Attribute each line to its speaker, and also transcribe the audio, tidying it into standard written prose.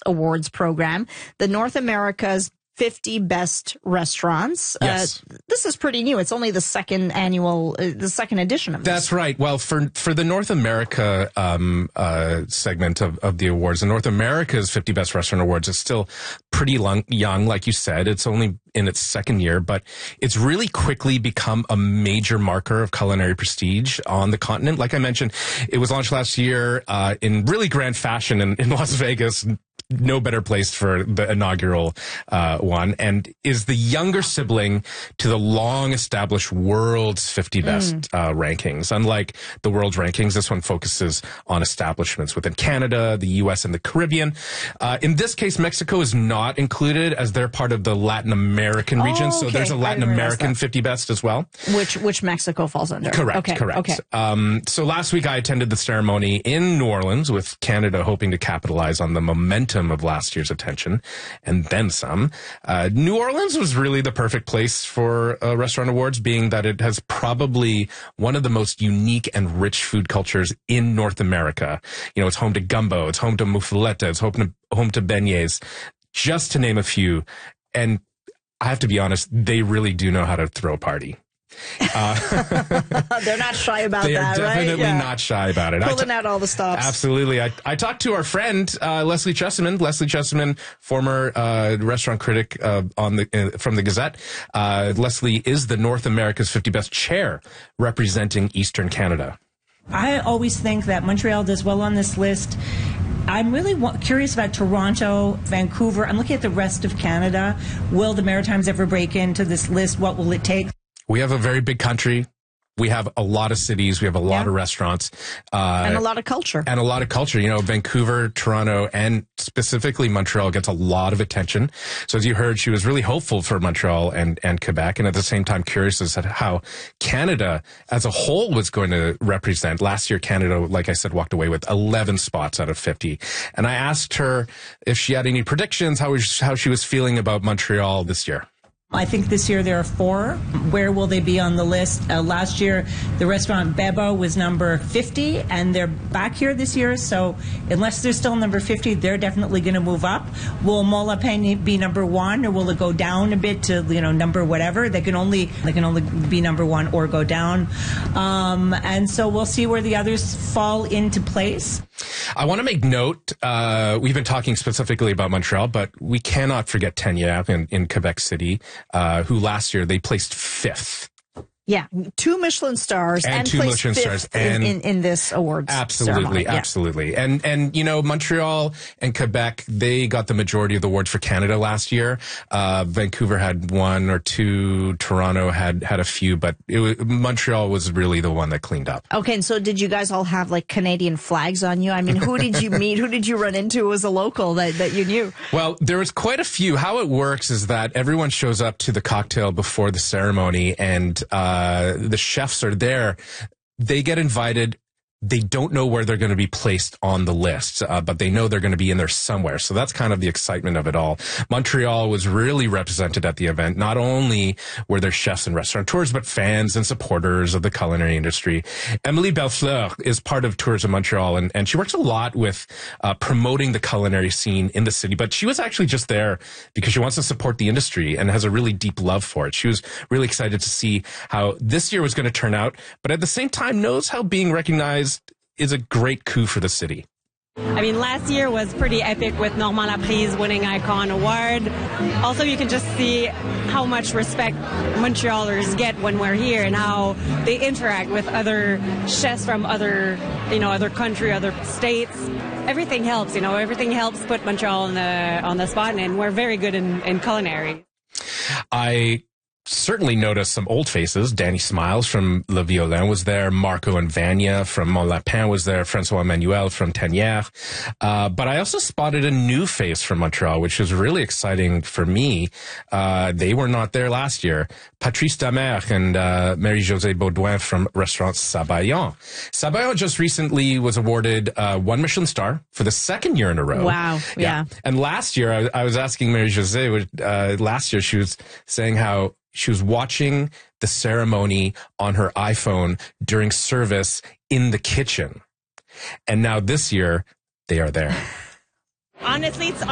Speaker 1: awards program, the North America's 50 best restaurants.
Speaker 2: Yes.
Speaker 1: This is pretty new. It's only the second edition of this.
Speaker 2: That's right. Well, for the North America segment of the awards, the North America's 50 Best Restaurant Awards is still pretty young, like you said. It's only in its second year, but it's really quickly become a major marker of culinary prestige on the continent. Like I mentioned, it was launched last year in really grand fashion in Las Vegas. No better place for the inaugural one, and is the younger sibling to the long-established world's 50 best rankings. Unlike the world's rankings, this one focuses on establishments within Canada, the U.S., and the Caribbean. In this case, Mexico is not included as they're part of the Latin American region, so there's a Latin American 50 best as well.
Speaker 1: Which Mexico falls under.
Speaker 2: Correct. Okay. So last week I attended the ceremony in New Orleans with Canada hoping to capitalize on the momentum of last year's attention and then some. New Orleans was really the perfect place for restaurant awards, being that it has probably one of the most unique and rich food cultures in North America. You know, it's home to gumbo, it's home to muffaletta, it's home to beignets, just to name a few. And I have to be honest, they really do know how to throw a party.
Speaker 1: They're not shy about that, right?
Speaker 2: They are definitely not shy about it.
Speaker 1: Pulling out all the stops.
Speaker 2: Absolutely. I talked to our friend, Leslie Chesterman. Leslie Chesterman, former restaurant critic from the Gazette. Leslie is the North America's 50 Best chair representing Eastern Canada.
Speaker 3: I always think that Montreal does well on this list. I'm really curious about Toronto, Vancouver. I'm looking at the rest of Canada. Will the Maritimes ever break into this list? What will it take?
Speaker 2: We have a very big country. We have a lot of cities. We have a lot of restaurants.
Speaker 1: And a lot of culture.
Speaker 2: You know, Vancouver, Toronto, and specifically Montreal gets a lot of attention. So as you heard, she was really hopeful for Montreal and Quebec, and at the same time curious as to how Canada as a whole was going to represent. Last year, Canada, like I said, walked away with 11 spots out of 50. And I asked her if she had any predictions, how she was feeling about Montreal this year.
Speaker 3: I think this year there are 4. Where will they be on the list? Last year, the restaurant Bebo was number 50, and they're back here this year. So unless they're still number 50, they're definitely going to move up. Will Mola Penny be number 1, or will it go down a bit to number whatever? They can only be number 1 or go down. And so we'll see where the others fall into place.
Speaker 2: I want to make note, we've been talking specifically about Montreal, but we cannot forget Tanière in Quebec City, who last year they placed 5th.
Speaker 1: Yeah, 2 Michelin stars and 2 Michelin stars in this awards ceremony.
Speaker 2: Absolutely. And you know, Montreal and Quebec, they got the majority of the awards for Canada last year. Vancouver had 1 or 2, Toronto had a few, but Montreal was really the one that cleaned up.
Speaker 1: Okay, and so did you guys all have like Canadian flags on you? I mean, who did you meet? Who did you run into as a local that you knew?
Speaker 2: Well, there was quite a few. How it works is that everyone shows up to the cocktail before the ceremony, and the chefs are there. They get invited. They don't know where they're going to be placed on the list, but they know they're going to be in there somewhere. So that's kind of the excitement of it all. Montreal was really represented at the event. Not only were there chefs and restaurateurs, but fans and supporters of the culinary industry. Emily Bellefleur is part of Tourism Montreal, and she works a lot with promoting the culinary scene in the city. But she was actually just there because she wants to support the industry and has a really deep love for it. She was really excited to see how this year was going to turn out, but at the same time knows how being recognized is a great coup for the city.
Speaker 4: I mean, last year was pretty epic with Normand Laprise winning Icon Award. Also, you can just see how much respect Montrealers get when we're here and how they interact with other chefs from other country, other states. Everything helps, everything helps put Montreal on the spot, and we're very good in culinary.
Speaker 2: I certainly noticed some old faces. Danny Smiles from Le Violin was there. Marco and Vanya from Mont Lapin was there. Francois Emmanuel from Tanière. But I also spotted a new face from Montreal, which was really exciting for me. They were not there last year. Patrice Damer and Marie-Josée Baudouin from Restaurant Sabayon. Sabayon just recently was awarded 1 Michelin star for the 2nd year in a row.
Speaker 1: Wow. Yeah.
Speaker 2: And last year, I was asking Marie-Josée, last year she was saying how she was watching the ceremony on her iPhone during service in the kitchen. And now this year, they are there.
Speaker 4: Honestly, it's